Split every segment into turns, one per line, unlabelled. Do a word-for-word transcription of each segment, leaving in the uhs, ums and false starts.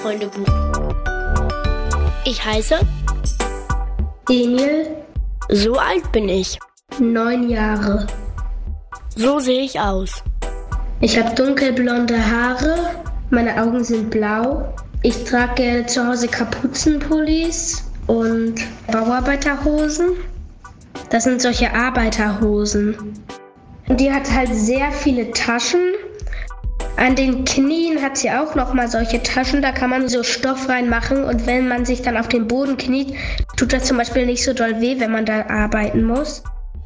Mausfreundebuch. Ich heiße
Emil.
So alt bin ich.
Neun Jahre.
So sehe ich aus.
Ich habe dunkelblonde Haare. Meine Augen sind blau. Ich trage gerne zu Hause Kapuzenpullis und Bauarbeiterhosen. Das sind solche Arbeiterhosen. Und die hat halt sehr viele Taschen. An den Knien hat sie auch nochmal solche Taschen, da kann man so Stoff reinmachen und wenn man sich dann auf den Boden kniet, tut das zum Beispiel nicht so doll weh, wenn man da arbeiten muss.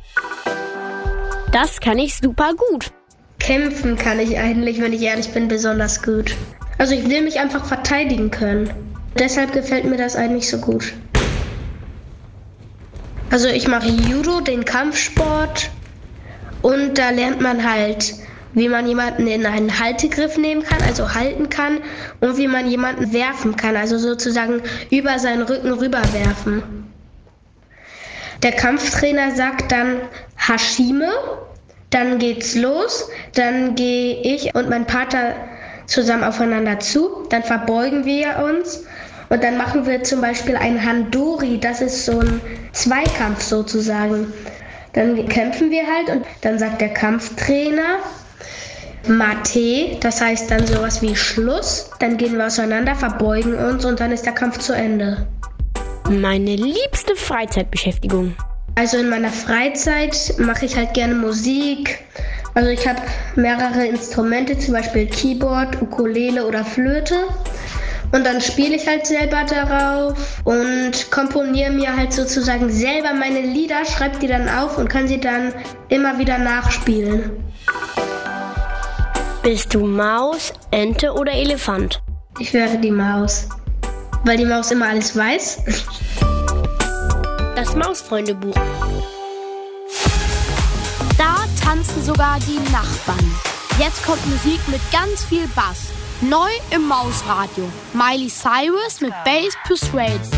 Das kann ich super gut.
Kämpfen kann ich eigentlich, wenn ich ehrlich bin, besonders gut. Also ich will mich einfach verteidigen können. Deshalb gefällt mir das eigentlich so gut. Also ich mache Judo, den Kampfsport, und da lernt man halt, wie man jemanden in einen Haltegriff nehmen kann, also halten kann, und wie man jemanden werfen kann, also sozusagen über seinen Rücken rüberwerfen. Der Kampftrainer sagt dann Hashime, dann geht's los, dann gehe ich und mein Partner zusammen aufeinander zu, dann verbeugen wir uns und dann machen wir zum Beispiel ein Handori, das ist so ein Zweikampf sozusagen. Dann kämpfen wir halt und dann sagt der Kampftrainer Mate, das heißt dann sowas wie Schluss, dann gehen wir auseinander, verbeugen uns und dann ist der Kampf zu Ende.
Meine liebste Freizeitbeschäftigung.
Also in meiner Freizeit mache ich halt gerne Musik. Also ich habe mehrere Instrumente, zum Beispiel Keyboard, Ukulele oder Flöte. Und dann spiele ich halt selber darauf und komponiere mir halt sozusagen selber meine Lieder, schreibe die dann auf und kann sie dann immer wieder nachspielen.
Bist du Maus, Ente oder Elefant?
Ich wäre die Maus, weil die Maus immer alles weiß.
Das Mausfreundebuch.
Da tanzen sogar die Nachbarn. Jetzt kommt Musik mit ganz viel Bass. Neu im Mausradio. Miley Cyrus mit Bass Persuades.